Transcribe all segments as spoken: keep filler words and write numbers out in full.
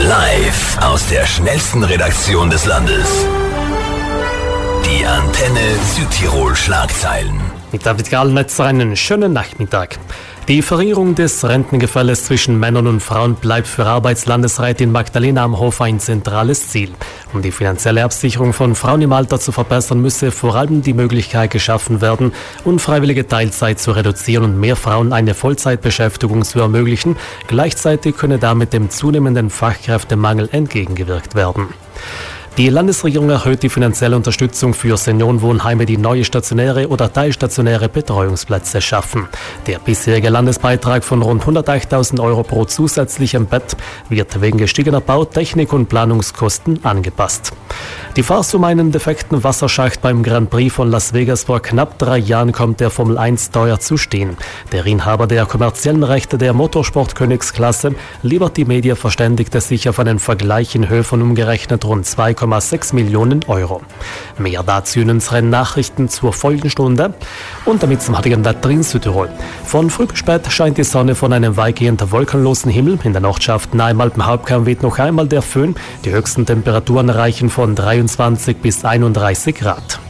Live aus der schnellsten Redaktion des Landes. Die Antenne Südtirol Schlagzeilen. Mit David Gallnetzer einen schönen Nachmittag. Die Verringerung des Rentengefälles zwischen Männern und Frauen bleibt für Arbeitslandesrätin Magdalena Amhofer ein zentrales Ziel. Um die finanzielle Absicherung von Frauen im Alter zu verbessern, müsse vor allem die Möglichkeit geschaffen werden, unfreiwillige Teilzeit zu reduzieren und mehr Frauen eine Vollzeitbeschäftigung zu ermöglichen. Gleichzeitig könne damit dem zunehmenden Fachkräftemangel entgegengewirkt werden. Die Landesregierung erhöht die finanzielle Unterstützung für Seniorenwohnheime, die neue stationäre oder teilstationäre Betreuungsplätze schaffen. Der bisherige Landesbeitrag von rund hundertachttausend Euro pro zusätzlichem Bett wird wegen gestiegener Bau-, Technik- und Planungskosten angepasst. Die Farce um einen defekten Wasserschacht beim Grand Prix von Las Vegas vor knapp drei Jahren kommt der Formel eins teuer zu stehen. Der Inhaber der kommerziellen Rechte der Motorsport-Königsklasse, Liberty Media, verständigte sich auf einen Vergleich in Höhe von umgerechnet rund zwei Komma sechs Millionen Euro. Mehr dazu in unseren Nachrichten zur Folgenstunde und damit zum heutigen Wetter in Südtirol. Von früh bis spät scheint die Sonne von einem weitgehend wolkenlosen Himmel. In der Nachtschaft nahe im Alpenhauptkamm weht noch einmal der Föhn. Die höchsten Temperaturen reichen von dreiundzwanzig bis einunddreißig Grad.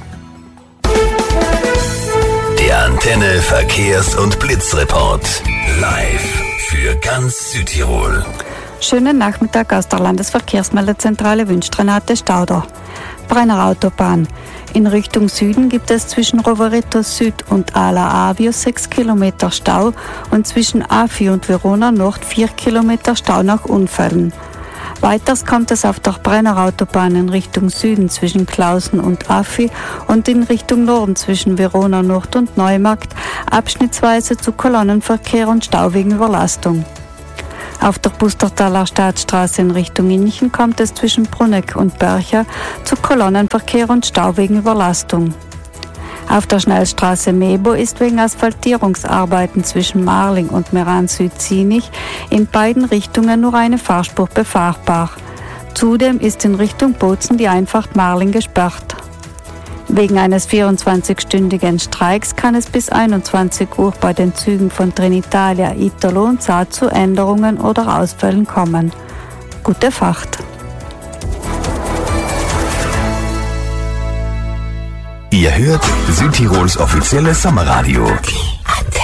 Der Antenne Verkehrs- und Blitzreport. Live für ganz Südtirol. Schönen Nachmittag aus der Landesverkehrsmeldezentrale wünscht Renate Stauder. Brenner Autobahn. In Richtung Süden gibt es zwischen Roveritos Süd und Ala Avio sechs Kilometer Stau und zwischen Afi und Verona Nord vier Kilometer Stau nach Unfällen. Weiters kommt es auf der Brenner Autobahn in Richtung Süden zwischen Klausen und Afi und in Richtung Norden zwischen Verona Nord und Neumarkt abschnittsweise zu Kolonnenverkehr und Stau wegen Überlastung. Auf der Pustertaler Staatsstraße in Richtung Inchen kommt es zwischen Bruneck und Bercha zu Kolonnenverkehr und Stau wegen Überlastung. Auf der Schnellstraße Mebo ist wegen Asphaltierungsarbeiten zwischen Marling und Meran-Süd-Zienig in beiden Richtungen nur eine Fahrspur befahrbar. Zudem ist in Richtung Bozen die Einfahrt Marling gesperrt. Wegen eines vierundzwanzigstündigen Streiks kann es bis einundzwanzig Uhr bei den Zügen von Trenitalia, Italo und Saar zu Änderungen oder Ausfällen kommen. Gute Fahrt! Ihr hört Südtirols offizielles Sommerradio.